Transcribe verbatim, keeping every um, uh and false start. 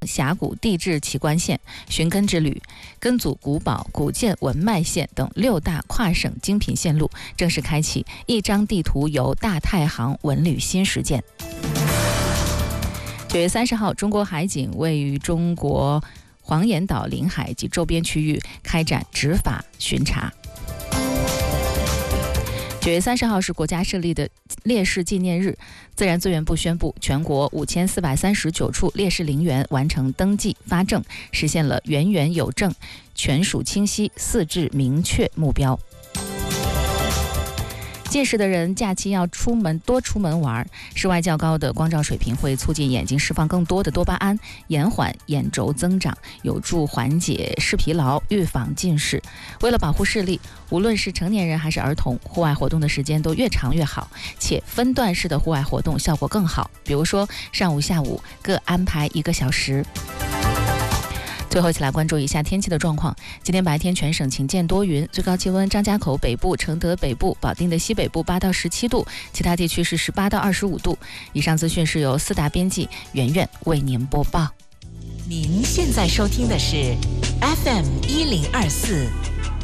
峡谷地质奇观线、寻根之旅、根祖古堡、古建文脉线等六大跨省精品线路正式开启一张地图游大太行文旅新实践。九月三十号，中国海警位于中国黄岩岛领海及周边区域开展执法巡查。九月三十号是国家设立的烈士纪念日，自然资源部宣布，全国五千四百三十九处烈士陵园完成登记发证，实现了园园有证、权属清晰、四至明确目标。近视的人假期要出门多出门玩，室外较高的光照水平会促进眼睛释放更多的多巴胺，延缓眼轴增长，有助缓解视疲劳，预防近视。为了保护视力，无论是成年人还是儿童，户外活动的时间都越长越好，且分段式的户外活动效果更好，比如说上午下午各安排一个小时。最后一起来关注一下天气的状况。今天白天全省晴间多云，最高气温张家口北部、承德北部、保定的西北部八到十七度，其他地区是十八到二十五度。以上资讯是由四大编辑圆圆为您播报。 您现在收听的是 F M 一零二四